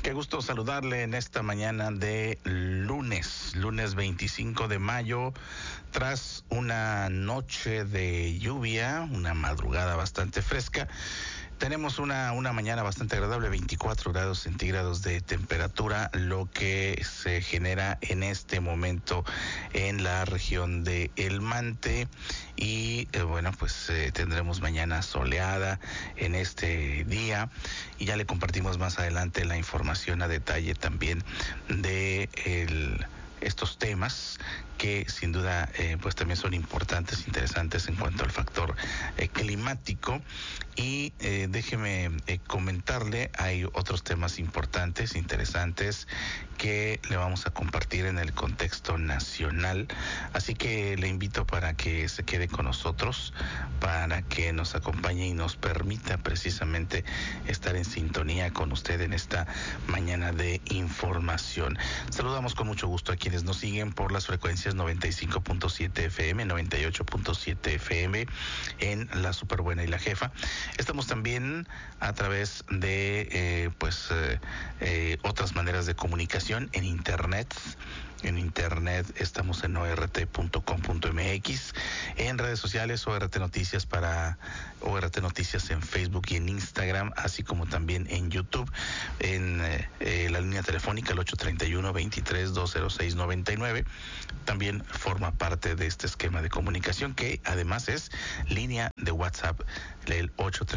Qué gusto saludarle en esta mañana de lunes 25 de mayo, tras una noche de lluvia, una madrugada bastante fresca. Tenemos una mañana bastante agradable, 24 grados centígrados de temperatura, lo que se genera en este momento en la región de El Mante. Y tendremos mañana soleada en este día, y ya le compartimos más adelante la información a detalle también de estos temas que sin duda también son importantes, interesantes en cuanto al factor climático. Y déjeme comentarle, hay otros temas importantes, interesantes, que le vamos a compartir en el contexto nacional. Así que le invito para que se quede con nosotros, para que nos acompañe y nos permita precisamente estar en sintonía con usted en esta mañana de información. Saludamos con mucho gusto a quienes nos siguen por las frecuencias 95.7 FM, 98.7 FM en La Superbuena y La Jefa. Estamos también a través de otras maneras de comunicación en internet. En internet estamos en ort.com.mx, en redes sociales ORT Noticias ORT Noticias en Facebook y en Instagram, así como también en YouTube, en la línea telefónica el 831-23-206-99. También forma parte de este esquema de comunicación, que además es línea de WhatsApp, el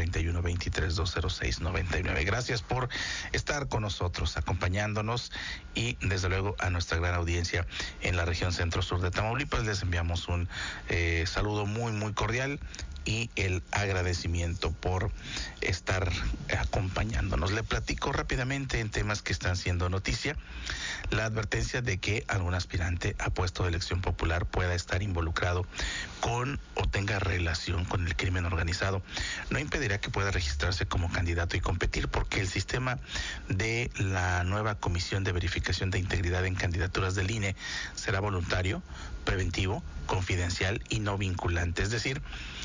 831-23-206-99. Gracias por estar con nosotros, acompañándonos, y desde luego a nuestra gran audiencia en la región centro-sur de Tamaulipas les enviamos un saludo muy, muy cordial y el agradecimiento por estar acompañándonos. Le platico rápidamente en temas que están siendo noticia. La advertencia de que algún aspirante a puesto de elección popular pueda estar involucrado con o tenga relación con el crimen organizado no impedirá que pueda registrarse como candidato y competir, porque el sistema de la nueva Comisión de Verificación de Integridad en Candidaturas del INE será voluntario, preventivo, confidencial y no vinculante. Es decir,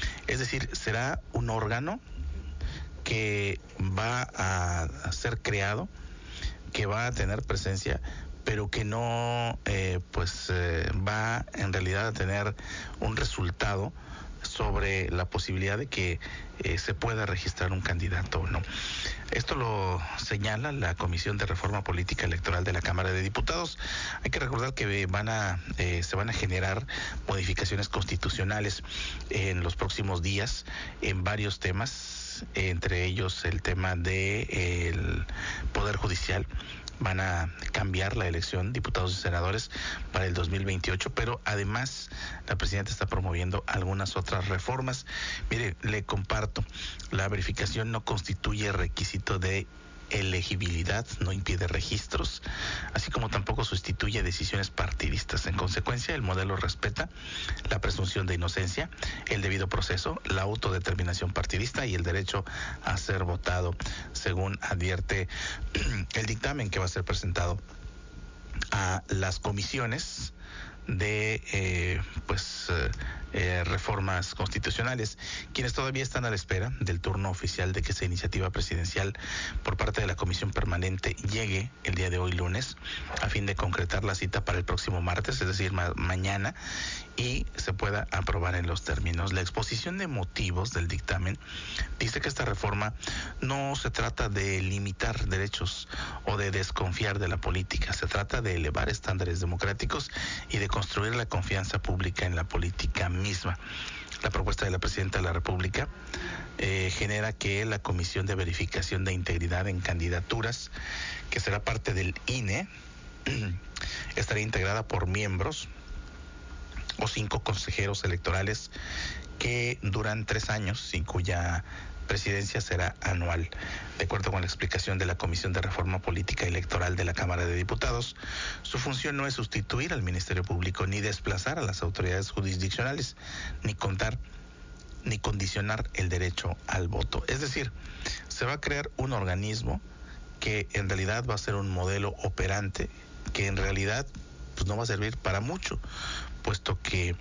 será un órgano que va a ser creado, que va a tener presencia, pero que no va en realidad a tener un resultado sobre la posibilidad de que se pueda registrar un candidato o no. Esto lo señala la Comisión de Reforma Política Electoral de la Cámara de Diputados. Hay que recordar que se van a generar modificaciones constitucionales en los próximos días en varios temas, entre ellos el tema del Poder Judicial. Van a cambiar la elección de diputados y senadores para el 2028, pero además la presidenta está promoviendo algunas otras reformas. Mire, le comparto, la verificación no constituye requisito de elegibilidad, no impide registros, así como tampoco sustituye decisiones partidistas. En consecuencia, el modelo respeta la presunción de inocencia, el debido proceso, la autodeterminación partidista y el derecho a ser votado, según advierte el dictamen que va a ser presentado a las comisiones de reformas constitucionales, quienes todavía están a la espera del turno oficial de que esa iniciativa presidencial por parte de la Comisión Permanente llegue el día de hoy lunes, a fin de concretar la cita para el próximo martes, es decir, mañana, y se pueda aprobar en los términos. La exposición de motivos del dictamen dice que esta reforma no se trata de limitar derechos o de desconfiar de la política, se trata de elevar estándares democráticos y de construir la confianza pública en la política misma. La propuesta de la Presidenta de la República genera que la Comisión de Verificación de Integridad en Candidaturas, que será parte del INE, estaría integrada por miembros o 5 consejeros electorales que duran 3 años y cuya presidencia será anual. De acuerdo con la explicación de la Comisión de Reforma Política Electoral de la Cámara de Diputados, su función no es sustituir al Ministerio Público, ni desplazar a las autoridades jurisdiccionales, ni condicionar el derecho al voto. Es decir, se va a crear un organismo que en realidad va a ser un modelo operante, que en realidad no va a servir para mucho, puesto que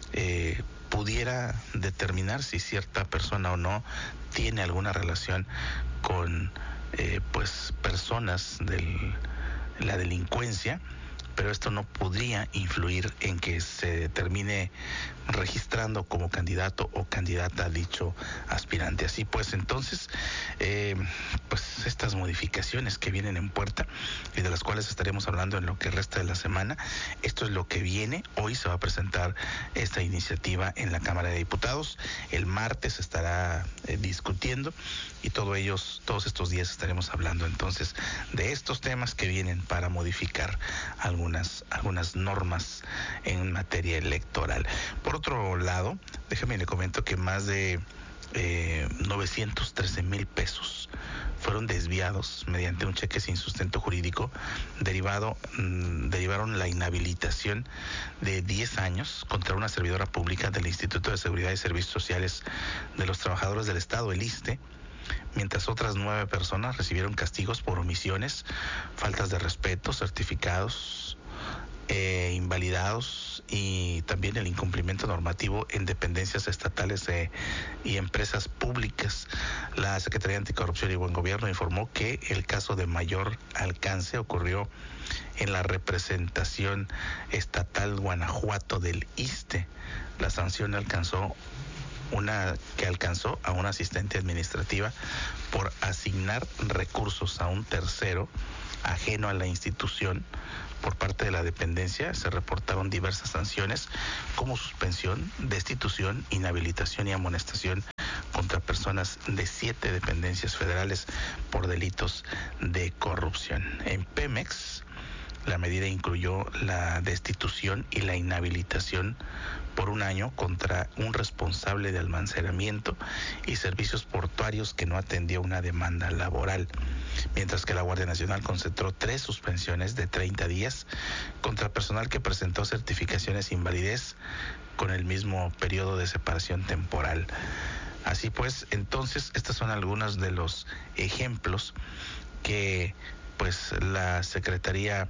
pudiera determinar si cierta persona o no tiene alguna relación con pues personas de la delincuencia, pero esto no podría influir en que se termine registrando como candidato o candidata a dicho aspirante. Así pues, entonces, pues estas modificaciones que vienen en puerta y de las cuales estaremos hablando en lo que resta de la semana, esto es lo que viene. Hoy se va a presentar esta iniciativa en la Cámara de Diputados, el martes estará discutiendo y todos estos días estaremos hablando entonces de estos temas que vienen para modificar algunas normas en materia electoral. Por otro lado, déjame le comento que más de 913,000 pesos fueron desviados mediante un cheque sin sustento jurídico. Derivaron la inhabilitación de 10 años contra una servidora pública del Instituto de Seguridad y Servicios Sociales de los Trabajadores del Estado, el ISSSTE, mientras otras 9 personas recibieron castigos por omisiones, faltas de respeto, certificados invalidados y también el incumplimiento normativo en dependencias estatales y empresas públicas. La Secretaría Anticorrupción y Buen Gobierno informó que el caso de mayor alcance ocurrió en la representación estatal Guanajuato del ISSSTE. La sanción alcanzó a una asistente administrativa por asignar recursos a un tercero ajeno a la institución. Por parte de la dependencia se reportaron diversas sanciones como suspensión, destitución, inhabilitación y amonestación contra personas de 7 dependencias federales por delitos de corrupción. En Pemex, la medida incluyó la destitución y la inhabilitación por 1 año contra un responsable de almacenamiento y servicios portuarios que no atendió una demanda laboral, mientras que la Guardia Nacional concentró 3 suspensiones de 30 días contra personal que presentó certificaciones invalidez con el mismo periodo de separación temporal. Así pues, entonces, estos son algunos de los ejemplos que pues la Secretaría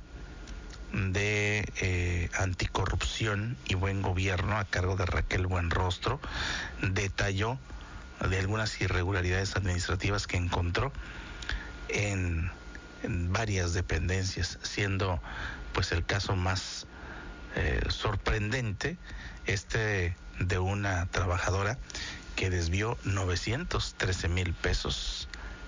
de Anticorrupción y Buen Gobierno, a cargo de Raquel Buenrostro, detalló de algunas irregularidades administrativas que encontró en varias dependencias, siendo pues el caso más sorprendente de una trabajadora que desvió 913,000 pesos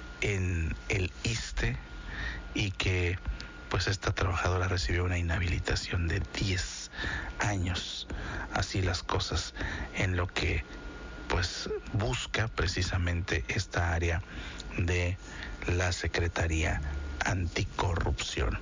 en el ISSSTE y que pues esta trabajadora recibió una inhabilitación de 10 años. Así las cosas en lo que pues busca precisamente esta área de la Secretaría Anticorrupción.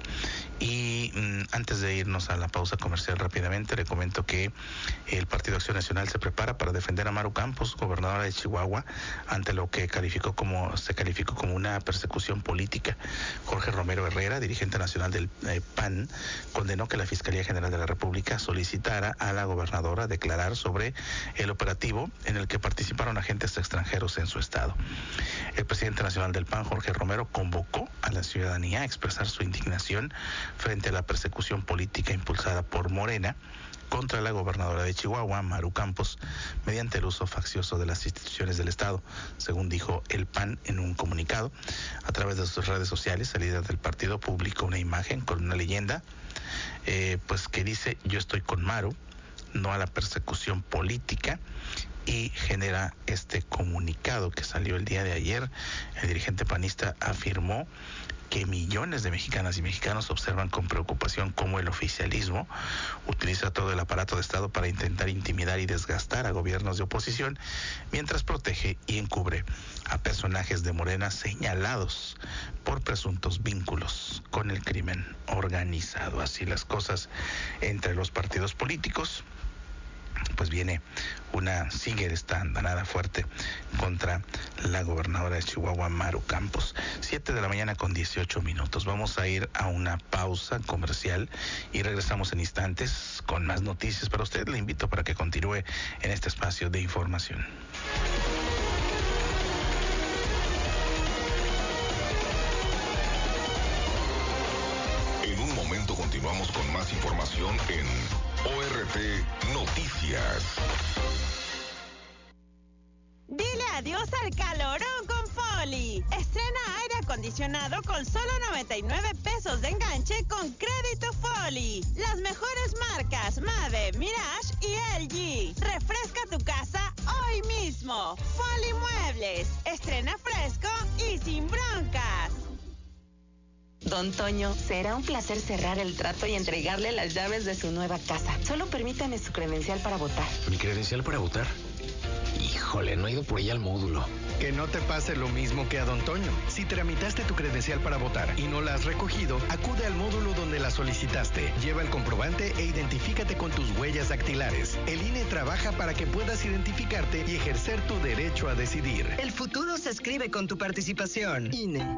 Y antes de irnos a la pausa comercial rápidamente, le comento que el Partido Acción Nacional se prepara para defender a Maru Campos, gobernadora de Chihuahua, ante lo que se calificó como una persecución política. Jorge Romero Herrera, dirigente nacional del PAN, condenó que la Fiscalía General de la República solicitara a la gobernadora declarar sobre el operativo en el que participaron agentes extranjeros en su estado. El presidente nacional del PAN, Jorge Romero, convocó a la ciudadanía a expresar su indignación frente a la persecución política impulsada por Morena contra la gobernadora de Chihuahua, Maru Campos, mediante el uso faccioso de las instituciones del Estado, según dijo el PAN en un comunicado. A través de sus redes sociales, el líder del partido publicó una imagen con una leyenda, pues que dice: "Yo estoy con Maru, no a la persecución política", y genera este comunicado que salió el día de ayer. El dirigente panista afirmó que millones de mexicanas y mexicanos observan con preocupación cómo el oficialismo utiliza todo el aparato de Estado para intentar intimidar y desgastar a gobiernos de oposición, mientras protege y encubre a personajes de Morena señalados por presuntos vínculos con el crimen organizado. Así las cosas entre los partidos políticos. Pues sigue esta andanada fuerte contra la gobernadora de Chihuahua, Maru Campos. 7 de la mañana con 18 minutos. Vamos a ir a una pausa comercial y regresamos en instantes con más noticias para usted. Le invito para que continúe en este espacio de información. En un momento continuamos con más información en ORT Noticias. Dile adiós al calorón con Ford. Foli. Estrena aire acondicionado con solo 99 pesos de enganche con crédito Foli. Las mejores marcas Mave, Mirage y LG. Refresca tu casa hoy mismo. Foli Muebles. Estrena fresco y sin broncas. Don Toño, será un placer cerrar el trato y entregarle las llaves de su nueva casa. Solo permítame su credencial para votar. ¿Mi credencial para votar? Híjole, no he ido por ella al módulo. Que no te pase lo mismo que a Don Toño. Si tramitaste tu credencial para votar y no la has recogido, acude al módulo donde la solicitaste. Lleva el comprobante e identifícate con tus huellas dactilares. El INE trabaja para que puedas identificarte y ejercer tu derecho a decidir. El futuro se escribe con tu participación. INE.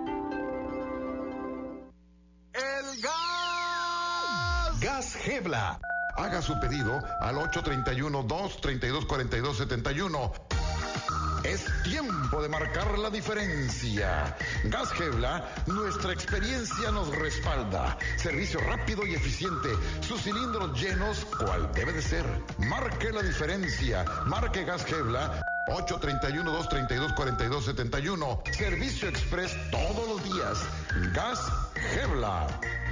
¡El gas! Gas Gebla. Haga su pedido al 831-232-4271. Es tiempo de marcar la diferencia. Gas Gebla, nuestra experiencia nos respalda. Servicio rápido y eficiente. Sus cilindros llenos, cual debe de ser. Marque la diferencia. Marque Gas Gebla. 831-232-4271. Servicio express todos los días. Gas Gebla.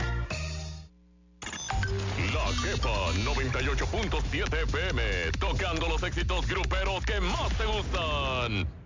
La Jefa 98.7 FM, tocando los éxitos gruperos que más te gustan.